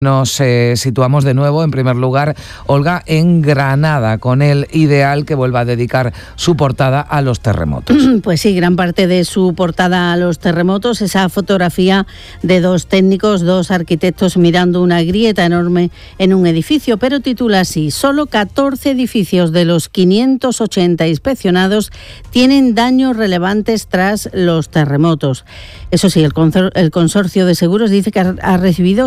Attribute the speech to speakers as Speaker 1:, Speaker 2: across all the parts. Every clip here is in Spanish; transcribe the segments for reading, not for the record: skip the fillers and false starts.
Speaker 1: Nos situamos de nuevo, en primer lugar, Olga, en Granada, con el Ideal, que vuelva a dedicar su portada a los terremotos.
Speaker 2: Pues sí, gran parte de su portada a los terremotos, esa fotografía de dos técnicos, dos arquitectos mirando una grieta enorme en un edificio, pero titula así: solo 14 edificios de los 580 inspeccionados tienen daños relevantes tras los terremotos. Eso sí, el Consorcio de Seguros dice que ha recibido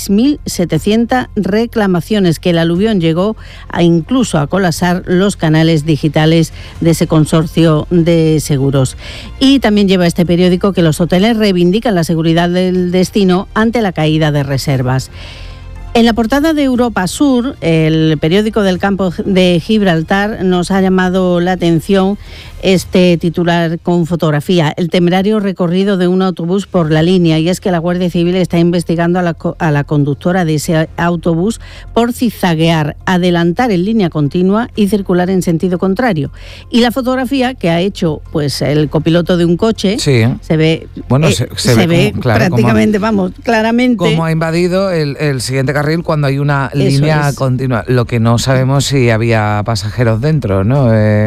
Speaker 2: 6.700 reclamaciones, que el aluvión llegó incluso a colapsar los canales digitales de ese Consorcio de Seguros. Y también lleva este periódico que los hoteles reivindican la seguridad del destino ante la caída de reservas. En la portada de Europa Sur, el periódico del campo de Gibraltar, nos ha llamado la atención este titular con fotografía: el temerario recorrido de un autobús por la línea. Y es que la Guardia Civil está investigando a la conductora de ese autobús por zigzaguear, adelantar en línea continua y circular en sentido contrario. Y la fotografía que ha hecho pues el copiloto de un coche, sí, se ve, se ve como, claro, prácticamente, claramente
Speaker 1: cómo ha invadido el siguiente carril cuando hay una línea continua. Lo que no sabemos si había pasajeros dentro, ¿no?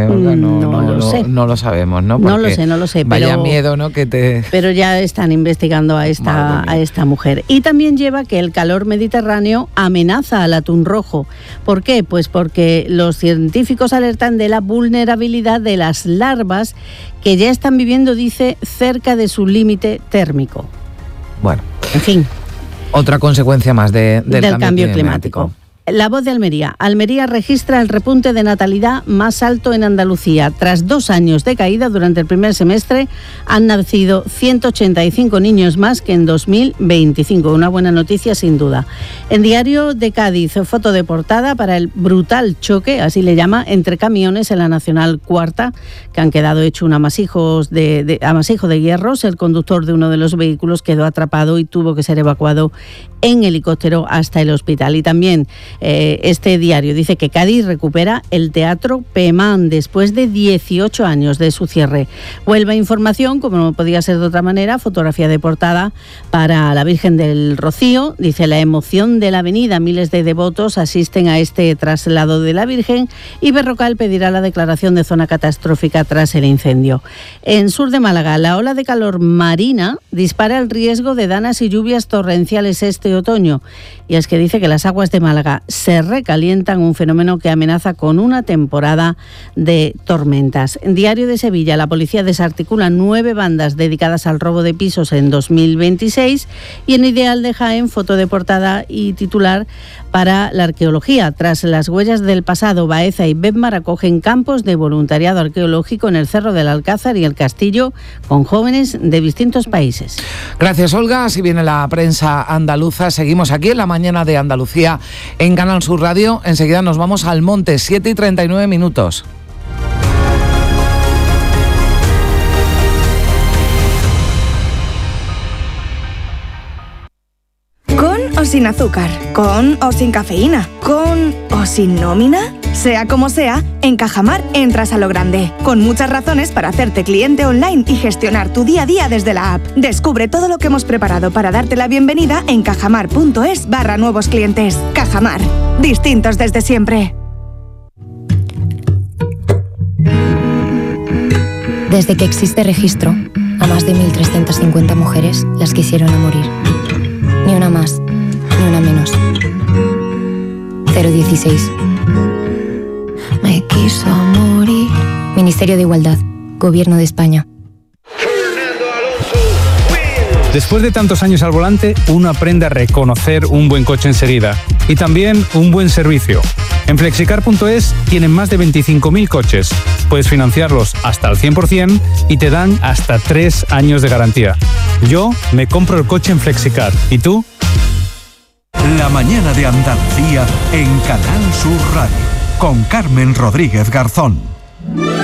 Speaker 2: No lo sé.
Speaker 1: No lo sabemos, ¿no?
Speaker 2: Porque no lo sé.
Speaker 1: Vaya miedo, ¿no?
Speaker 2: Pero ya están investigando a esta mujer. Y también lleva que el calor mediterráneo amenaza al atún rojo. ¿Por qué? Pues porque los científicos alertan de la vulnerabilidad de las larvas que ya están viviendo, dice, cerca de su límite térmico.
Speaker 1: Bueno.
Speaker 2: En fin.
Speaker 1: Otra consecuencia más del cambio climático.
Speaker 2: La Voz de Almería. Almería registra el repunte de natalidad más alto en Andalucía. Tras 2 años de caída durante el primer semestre, han nacido 185 niños más que en 2025. Una buena noticia, sin duda. En Diario de Cádiz, foto de portada para el brutal choque, así le llama, entre camiones en la Nacional Cuarta, que han quedado hecho un amasijo de hierros. El conductor de uno de los vehículos quedó atrapado y tuvo que ser evacuado en helicóptero hasta el hospital. Y también este diario dice que Cádiz recupera el Teatro Pemán después de 18 años de su cierre. Huelva Información, como no podía ser de otra manera, fotografía de portada para la Virgen del Rocío. Dice: la emoción de la avenida, miles de devotos asisten a este traslado de la Virgen, y Berrocal pedirá la declaración de zona catastrófica tras el incendio. En sur de Málaga, la ola de calor marina dispara el riesgo de danas y lluvias torrenciales este otoño. Y es que dice que las aguas de Málaga se recalientan, un fenómeno que amenaza con una temporada de tormentas. En Diario de Sevilla, la policía desarticula 9 bandas dedicadas al robo de pisos en 2026. Y en Ideal de Jaén, foto de portada y titular para la arqueología. Tras las huellas del pasado, Baeza y Bedmar acogen campos de voluntariado arqueológico en el Cerro del Alcázar y el Castillo, con jóvenes de distintos países.
Speaker 1: Gracias, Olga. Así viene la prensa andaluza. Seguimos aquí en la mañana de Andalucía en Canal Sur Radio. Enseguida nos vamos al monte, 7:39.
Speaker 3: ¿Con o sin azúcar? ¿Con o sin cafeína? ¿Con o sin nómina? Sea como sea, en Cajamar entras a lo grande, con muchas razones para hacerte cliente online y gestionar tu día a día desde la app. Descubre todo lo que hemos preparado para darte la bienvenida en cajamar.es/nuevos clientes. Cajamar, distintos desde siempre.
Speaker 4: Desde que existe registro, a más de 1.350 mujeres las quisieron a morir. Ni una más, ni una menos. 016. Me quiso morir. Ministerio de Igualdad, Gobierno de España.
Speaker 5: Después de tantos años al volante, uno aprende a reconocer un buen coche enseguida. Y también un buen servicio. En Flexicar.es tienen más de 25.000 coches. Puedes financiarlos hasta el 100% y te dan hasta 3 años de garantía. Yo me compro el coche en Flexicar. ¿Y tú?
Speaker 6: La mañana de Andalucía en Canal Sur Radio, con Carmen Rodríguez Garzón.